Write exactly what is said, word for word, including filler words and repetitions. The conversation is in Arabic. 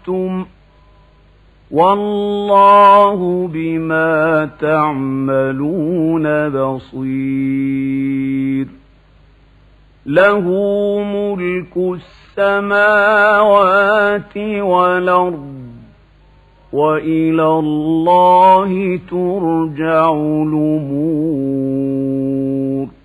عملتم والله بما تعملون بصير له ملك السماوات والأرض وإلى الله ترجع الأمور